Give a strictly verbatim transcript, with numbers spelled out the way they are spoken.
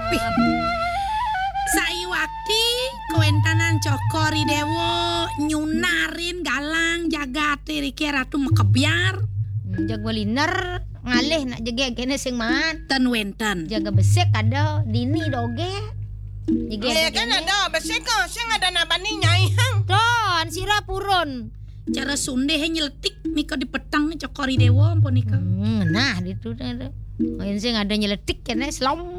Pih. Saiwakti kewentanan cokori dewo nyunarin galang jagate riki ratu mekebiar Jag waliner ngalih nak jaga kene sing man. ten wenten. Jaga besek ada dini doge. Jaga Eh kan ada besek ko sing ada nabani nyai hang. Don sira purun. Cara sunde nyeletik mika di petang cokori dewo ampun nika. Hmm, nah itu dah. Main sing ada nyeletik kene selom